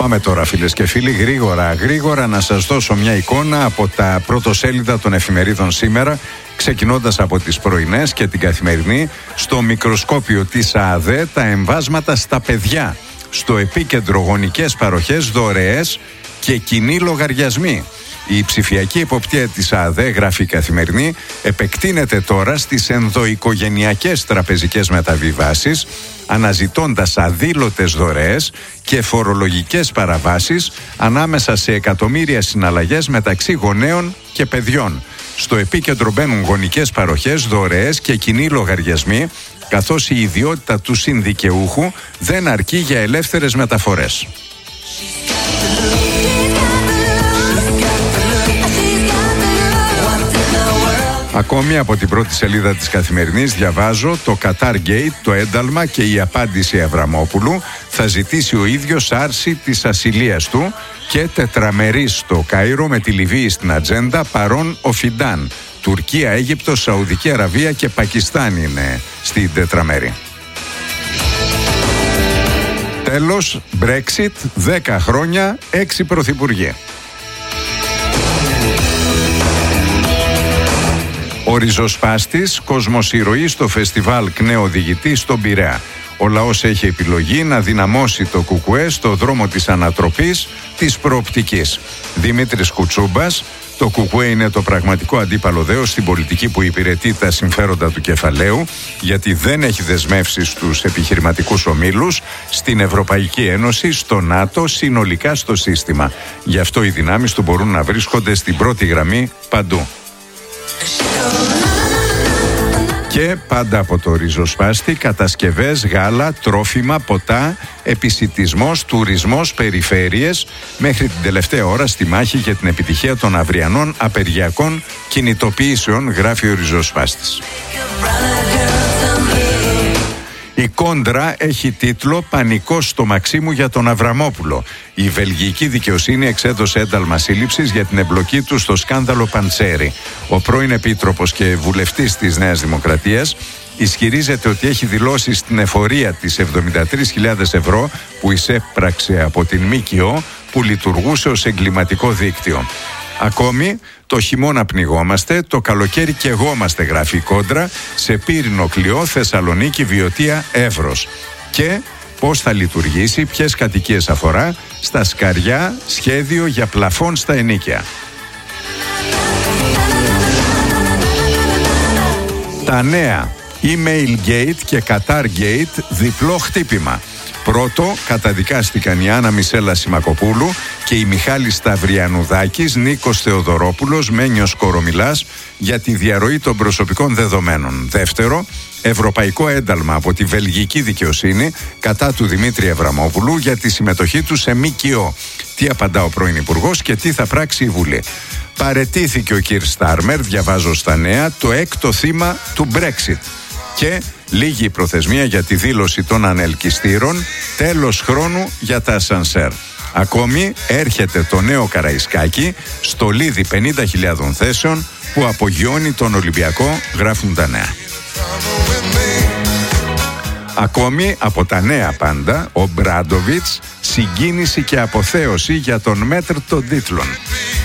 Πάμε τώρα, φίλες και φίλοι, γρήγορα να σας δώσω μια εικόνα από τα πρωτοσέλιδα των εφημερίδων σήμερα, ξεκινώντας από τις πρωινές και την καθημερινή. Στο μικροσκόπιο της ΑΔΕ, τα εμβάσματα στα παιδιά. Στο επίκεντρο, γονικές παροχές, δωρεές και κοινοί λογαριασμοί. Η ψηφιακή εποπτεία της ΑΔΕ, γράφει η καθημερινή, επεκτείνεται τώρα στις ενδοοικογενειακές τραπεζικές μεταβιβάσεις, αναζητώντας αδήλωτες δωρεές και φορολογικές παραβάσεις ανάμεσα σε εκατομμύρια συναλλαγές μεταξύ γονέων και παιδιών. Στο επίκεντρο μπαίνουν γονικές παροχές, δωρεές και κοινοί λογαριασμοί, καθώς η ιδιότητα του συνδικαιούχου δεν αρκεί για ελεύθερες μεταφορές. Ακόμη από την πρώτη σελίδα της Καθημερινής διαβάζω το Qatar Gate, το ένταλμα και η απάντηση Αβραμόπουλου. Θα ζητήσει ο ίδιος άρση της ασυλίας του και τετραμερής στο Κάιρο με τη Λιβύη στην ατζέντα, παρόν ο Φιντάν. Τουρκία, Αίγυπτος, Σαουδική Αραβία και Πακιστάν είναι στην τετραμερή. Τέλος, Brexit, 10 χρόνια, 6 πρωθυπουργοί. Ο ριζοσπάστης, κοσμοσυρωή στο φεστιβάλ ΚΝΕ-Οδηγητή στον Πειραιά. Ο λαός έχει επιλογή να δυναμώσει το ΚΚΕ στο δρόμο της ανατροπής της προοπτικής. Δημήτρης Κουτσούμπας, το ΚΚΕ είναι το πραγματικό αντίπαλο δέος στην πολιτική που υπηρετεί τα συμφέροντα του κεφαλαίου, γιατί δεν έχει δεσμεύσει στους επιχειρηματικούς ομίλους, στην Ευρωπαϊκή Ένωση, στο ΝΑΤΟ, συνολικά στο σύστημα. Γι' αυτό οι δυνάμεις του μπορούν να βρίσκονται στην πρώτη γραμμή παντού. Και πάντα από το ριζοσπάστη, κατασκευές, γάλα, τρόφιμα, ποτά, επισιτισμός, τουρισμός, περιφέρειες, μέχρι την τελευταία ώρα στη μάχη για την επιτυχία των αυριανών απεργιακών κινητοποιήσεων, γράφει ο ριζοσπάστης. Η Κόντρα έχει τίτλο «Πανικός στο Μαξίμου για τον Αβραμόπουλο». Η βελγική δικαιοσύνη εξέδωσε ένταλμα σύλληψης για την εμπλοκή του στο σκάνδαλο Παντσέρι. Ο πρώην επίτροπος και βουλευτής της Νέας Δημοκρατίας ισχυρίζεται ότι έχει δηλώσει στην εφορία τις 73.000 ευρώ που εισέπραξε από την ΜΚΟ που λειτουργούσε ως εγκληματικό δίκτυο. Ακόμη, το χειμώνα πνιγόμαστε, το καλοκαίρι καιγόμαστε, γράφει η Κόντρα, σε Πύρινο, Κλειό, Θεσσαλονίκη, Βιωτία, Εύρος. Και πώς θα λειτουργήσει, ποιες κατοικίες αφορά, στα Σκαριά, σχέδιο για πλαφόν στα ενοίκια. Τα νέα, Email Gate και Qatar Gate, διπλό χτύπημα. Πρώτο, καταδικάστηκαν η Άννα Μισέλα Σιμακοπούλου και η Μιχάλη Σταυριανουδάκης, Νίκος Θεοδωρόπουλος, Μένιος Κορομιλάς για τη διαρροή των προσωπικών δεδομένων. Δεύτερο, ευρωπαϊκό ένταλμα από τη βελγική δικαιοσύνη κατά του Δημήτρη Αβραμόπουλου για τη συμμετοχή του σε ΜΚΟ. Τι απαντά ο πρώην Υπουργός και τι θα πράξει η Βουλή. Παρετήθηκε ο κ. Στάρμερ, διαβάζω στα νέα, το έκτο θύμα του Brexit. Και λίγη προθεσμία για τη δήλωση των ανελκυστήρων, τέλος χρόνου για τα ασανσέρ. Ακόμη έρχεται το νέο Καραϊσκάκι, στολίδι 50.000 θέσεων που απογειώνει τον Ολυμπιακό, γράφουν τα νέα. Ακόμη από τα νέα πάντα, ο Μπράντοβιτς, συγκίνηση και αποθέωση για τον μέτρ των τίτλων.